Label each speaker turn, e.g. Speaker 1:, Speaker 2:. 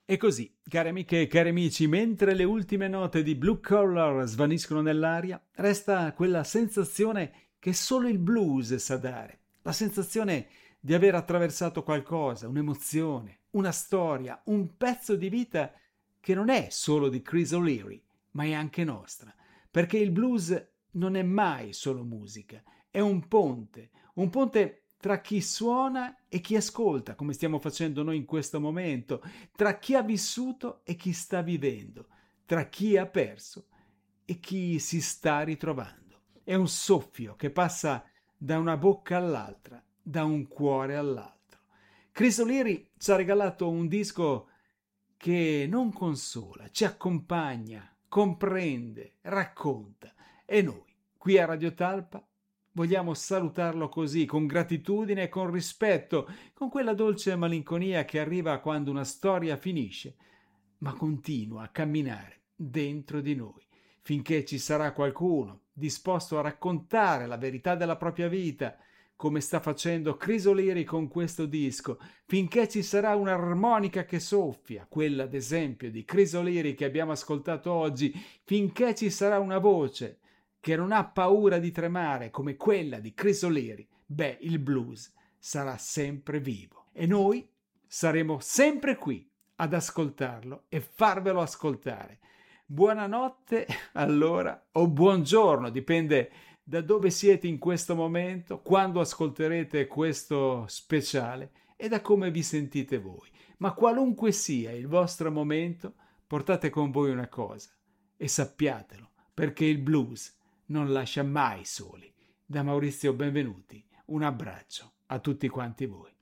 Speaker 1: E così, cari amiche e cari amici, mentre le ultime note di Blue Collar svaniscono nell'aria, resta quella sensazione che solo il blues sa dare, la sensazione di aver attraversato qualcosa, un'emozione, una storia, un pezzo di vita che non è solo di Chris O'Leary, ma è anche nostra, perché il blues non è mai solo musica, è un ponte tra chi suona e chi ascolta, come stiamo facendo noi in questo momento, tra chi ha vissuto e chi sta vivendo, tra chi ha perso e chi si sta ritrovando. È un soffio che passa da una bocca all'altra, da un cuore all'altro. Chris O'Leary ci ha regalato un disco che non consola, ci accompagna, comprende, racconta. E noi, qui a Radio Talpa, vogliamo salutarlo così, con gratitudine e con rispetto, con quella dolce malinconia che arriva quando una storia finisce, ma continua a camminare dentro di noi, finché ci sarà qualcuno disposto a raccontare la verità della propria vita, come sta facendo Chris O'Leary con questo disco, finché ci sarà un'armonica che soffia, quella ad esempio di Chris O'Leary che abbiamo ascoltato oggi, finché ci sarà una voce che non ha paura di tremare come quella di Chris O'Leary, beh, il blues sarà sempre vivo e noi saremo sempre qui ad ascoltarlo e farvelo ascoltare. Buonanotte allora, o buongiorno, dipende da dove siete in questo momento, quando ascolterete questo speciale e da come vi sentite voi. Ma qualunque sia il vostro momento, portate con voi una cosa e sappiatelo, perché il blues non lascia mai soli. Da Maurizio Benvenuti, un abbraccio a tutti quanti voi.